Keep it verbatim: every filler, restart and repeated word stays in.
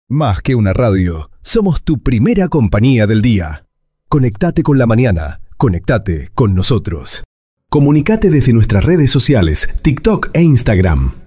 Más que una radio, somos tu primera compañía del día. Conectate con la mañana, conectate con nosotros. Comunicate desde nuestras redes sociales, TikTok e Instagram.